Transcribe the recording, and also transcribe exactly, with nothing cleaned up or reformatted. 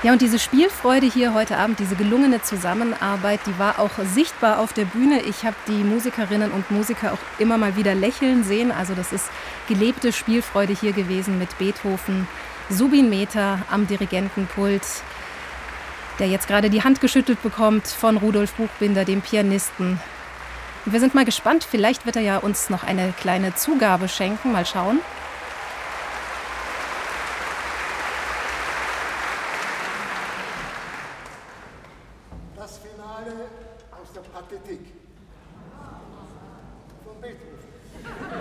Ja, und diese Spielfreude hier heute Abend, diese gelungene Zusammenarbeit, die war auch sichtbar auf der Bühne. Ich habe die Musikerinnen und Musiker auch immer mal wieder lächeln sehen. Also das ist gelebte Spielfreude hier gewesen mit Beethoven, Zubin Mehta am Dirigentenpult, der jetzt gerade die Hand geschüttelt bekommt von Rudolf Buchbinder, dem Pianisten. Und wir sind mal gespannt, vielleicht wird er ja uns noch eine kleine Zugabe schenken. Mal schauen. Das Finale aus der Pathetik von Beethoven.